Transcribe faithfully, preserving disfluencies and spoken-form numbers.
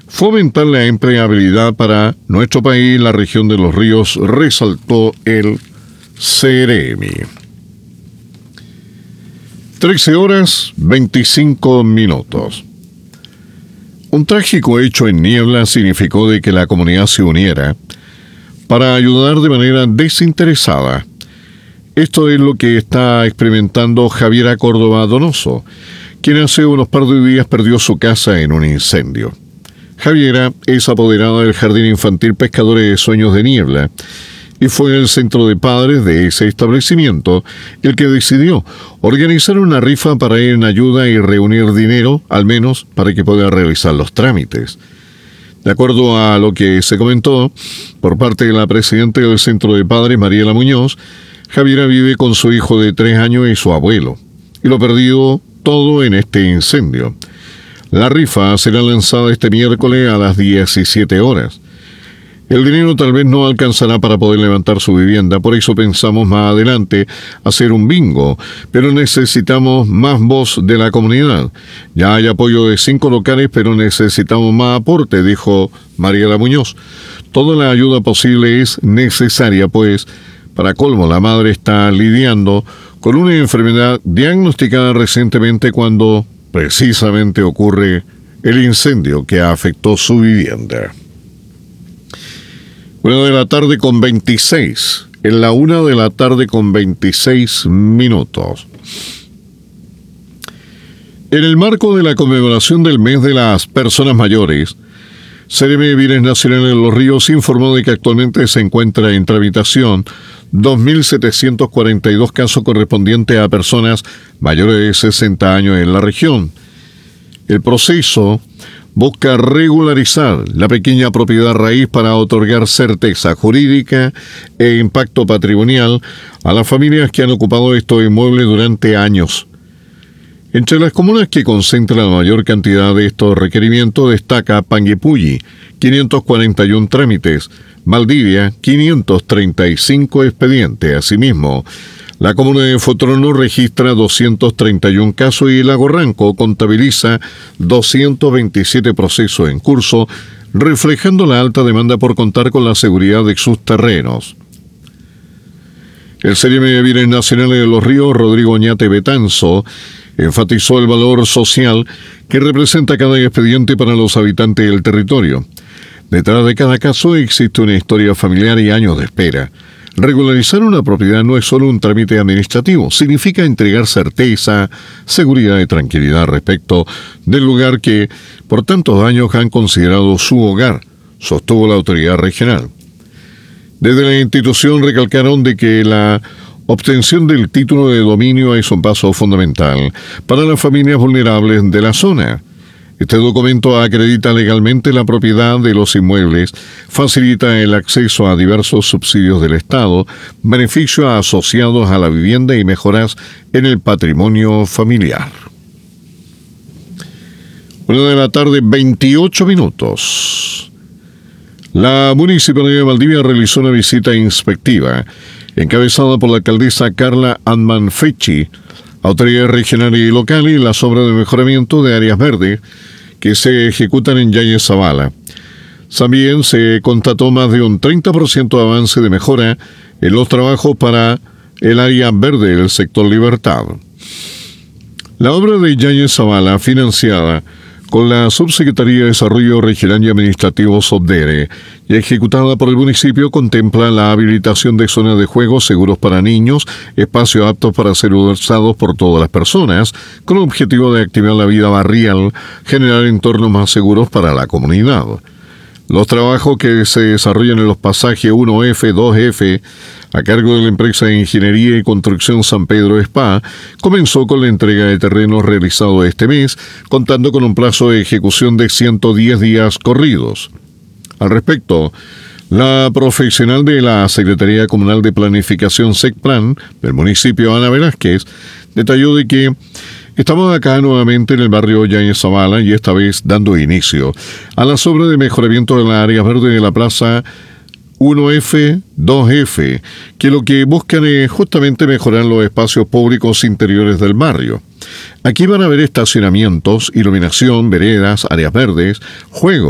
fomentar la empleabilidad para nuestro país y la región de los ríos, resaltó el Ceremi. trece horas veinticinco minutos. Un trágico hecho en Niebla significó de que la comunidad se uniera para ayudar de manera desinteresada. Esto es lo que está experimentando Javiera Córdoba Donoso, quien hace unos par de días perdió su casa en un incendio. Javiera es apoderada del Jardín Infantil Pescadores de Sueños de Niebla y fue el centro de padres de ese establecimiento el que decidió organizar una rifa para ir en ayuda y reunir dinero, al menos para que pueda realizar los trámites. De acuerdo a lo que se comentó por parte de la presidenta del centro de padres, Mariela Muñoz, Javiera vive con su hijo de tres años y su abuelo, y lo perdió todo en este incendio. La rifa será lanzada este miércoles a las diecisiete horas. El dinero tal vez no alcanzará para poder levantar su vivienda, por eso pensamos más adelante hacer un bingo, pero necesitamos más voz de la comunidad. Ya hay apoyo de cinco locales, pero necesitamos más aporte, dijo Mariela Muñoz. Toda la ayuda posible es necesaria, pues, para colmo, la madre está lidiando con una enfermedad diagnosticada recientemente cuando precisamente ocurre el incendio que afectó su vivienda. Una de la tarde con veintiséis, en la una de la tarde con veintiséis minutos. En el marco de la conmemoración del mes de las personas mayores, Ceremi de Bienes Nacionales de los Ríos informó de que actualmente se encuentra en tramitación dos mil setecientos cuarenta y dos casos correspondientes a personas mayores de sesenta años en la región. El proceso busca regularizar la pequeña propiedad raíz para otorgar certeza jurídica e impacto patrimonial a las familias que han ocupado estos inmuebles durante años. Entre las comunas que concentran la mayor cantidad de estos requerimientos destaca Panguipulli, quinientos cuarenta y uno trámites, Valdivia, quinientos treinta y cinco expedientes. Asimismo, la comuna de Fotrono registra doscientos treinta y uno casos y Lago Ranco contabiliza doscientos veintisiete procesos en curso, reflejando la alta demanda por contar con la seguridad de sus terrenos. El Ceremi de Bienes Nacionales de los Ríos, Rodrigo Oñate Betanzo, enfatizó el valor social que representa cada expediente para los habitantes del territorio. Detrás de cada caso existe una historia familiar y años de espera. Regularizar una propiedad no es solo un trámite administrativo, significa entregar certeza, seguridad y tranquilidad respecto del lugar que por tantos años han considerado su hogar, sostuvo la autoridad regional. Desde la institución recalcaron de que la obtención del título de dominio es un paso fundamental para las familias vulnerables de la zona. Este documento acredita legalmente la propiedad de los inmuebles, facilita el acceso a diversos subsidios del Estado, beneficios asociados a la vivienda y mejoras en el patrimonio familiar. Una de la tarde, veintiocho minutos. La Municipalidad de Valdivia realizó una visita inspectiva encabezada por la alcaldesa Carla Antman Fechi, autoridades regionales y locales, y las obras de mejoramiento de áreas verdes que se ejecutan en Yáñez Zavala. También se constató más de un treinta por ciento de avance de mejora en los trabajos para el área verde del sector Libertad. La obra de Yáñez Zavala, financiada con la Subsecretaría de Desarrollo Regional y Administrativo SOBDERE y ejecutada por el municipio, contempla la habilitación de zonas de juegos seguros para niños, espacios aptos para ser usados por todas las personas, con el objetivo de activar la vida barrial, generar entornos más seguros para la comunidad. Los trabajos que se desarrollan en los pasajes uno F, dos F, a cargo de la empresa de Ingeniería y Construcción San Pedro Spa, comenzó con la entrega de terrenos realizado este mes, contando con un plazo de ejecución de ciento diez días corridos. Al respecto, la profesional de la Secretaría Comunal de Planificación SECPLAN del municipio, Ana Velázquez, detalló de que estamos acá nuevamente en el barrio Yáñez Zavala y esta vez dando inicio a las obras de mejoramiento de las áreas verdes de la plaza uno F, dos F, que lo que buscan es justamente mejorar los espacios públicos interiores del barrio. Aquí van a haber estacionamientos, iluminación, veredas, áreas verdes, juegos,